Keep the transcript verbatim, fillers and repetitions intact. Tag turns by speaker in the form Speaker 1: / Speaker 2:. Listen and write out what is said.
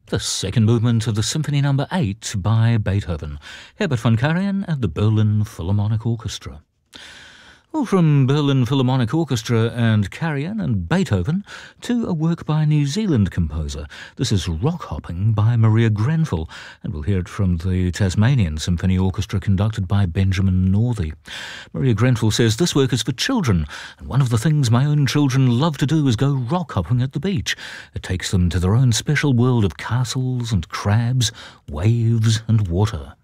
Speaker 1: The second movement of the Symphony Number eight by Beethoven, Herbert von Karajan and the Berlin Philharmonic Orchestra. Well, from Berlin Philharmonic Orchestra and Karajan and Beethoven to a work by a New Zealand composer. This is Rock Hopping by Maria Grenfell, and we'll hear it from the Tasmanian Symphony Orchestra conducted by Benjamin Northey. Maria Grenfell says this work is for children, and one of the things my own children love to do is go rock hopping at the beach. It takes them to their own special world of castles and crabs, waves and water.